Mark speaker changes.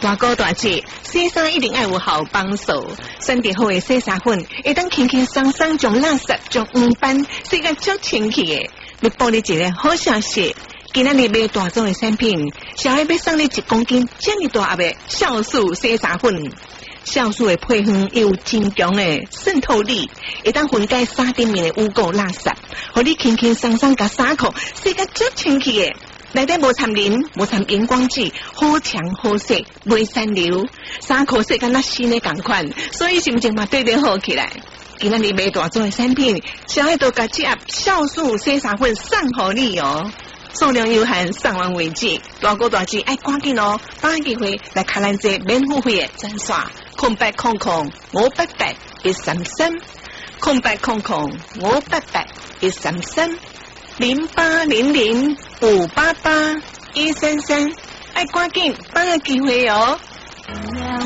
Speaker 1: 大哥大姐，洗衫一定要有好帮手，选择好的洗衫粉，会当轻轻松松将垃圾、将黄斑洗个足清气的。要报你一个好消息，今仔日买大宗的产品，小孩要送你1公斤这么大盒的酵素洗衫粉。酵素的配方有真强的渗透力，会当分解衫顶面的污垢垃圾，互你轻轻松松甲衫裤洗个足清气的。内底无掺磷，无掺荧光剂，好强好洗，袂散流，衫裤洗敢若新的同款，所以心情嘛对得好起来。今仔日买大宗的产品，小爱都甲这盒酵素洗衫粉送互你哦。数量有限，送完为止。大哥大姐爱赶紧哦，把握机会来卡咱这免付费的专线，0800-588-133，0800-588-133，爱赶紧把握机会哦。